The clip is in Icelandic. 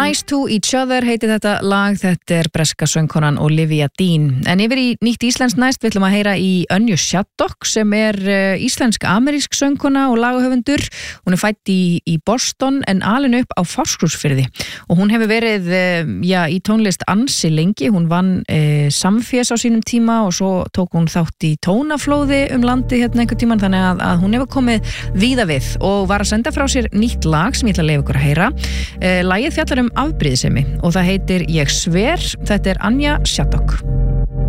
Nice to each other heitir þetta lag, þetta breska söngkonan Olivia Dean. En yfir í nýtt íslenskt næst, við ætlum að heyra í Önju Shattuck sem íslensk-amerísk söngkona og lagahöfundur. Hún fædd í Boston en alin upp á Fáskrúðsfirði og hún hefur verið í tónlist ansi lengi. Hún vann Samfés á sínum tíma og svo tók hún þátt í tónaflóði landið hérna einhvern tímann, þannig að hún hefur komið víða við og var að senda frá sér nýtt lag sem ég ætla að leyfa ykkur að heyra. Lagið fjallar afbrýðisemi og það heitir Ég sver. Þetta Anja Shattuck.